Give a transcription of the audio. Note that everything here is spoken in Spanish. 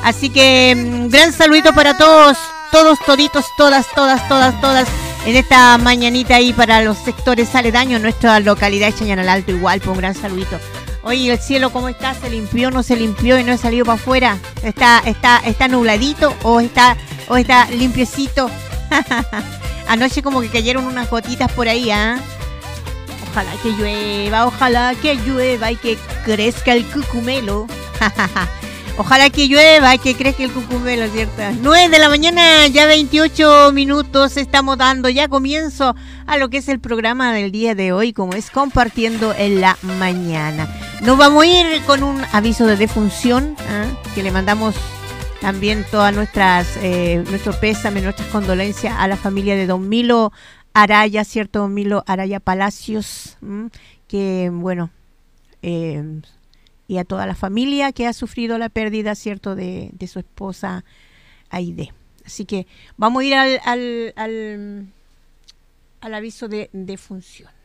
Así que gran saludito para todos, toditos, todas, en esta mañanita ahí para los sectores aledaños, nuestra localidad de Chañaral Alto igual, pues un gran saludito. Oye, el cielo cómo está, ¿se limpió, no se limpió y no he salido para afuera? ¿Está nubladito o está limpiecito? Anoche como que cayeron unas gotitas por ahí, ¿ah? Ojalá que llueva y que crezca el cucumelo. Ojalá que llueva y que crezca el cucumelo, ¿cierto? 9 de la mañana, ya 28 minutos, estamos dando ya comienzo a lo que es el programa del día de hoy, como es Compartiendo en la Mañana. Nos vamos a ir con un aviso de defunción, que le mandamos también todas nuestro pésame, nuestras condolencias a la familia de don Milo Araya, ¿cierto? Don Milo Araya Palacios, que bueno, y a toda la familia que ha sufrido la pérdida, ¿cierto? De su esposa Aide. Así que vamos a ir al aviso de defunción.